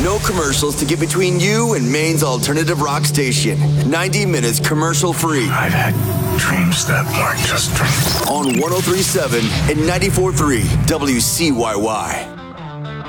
No commercials to get between you and Maine's alternative rock station. 90 minutes commercial free. I've had dreams that weren't just dreams. On 103.7 and 94.3 WCYY.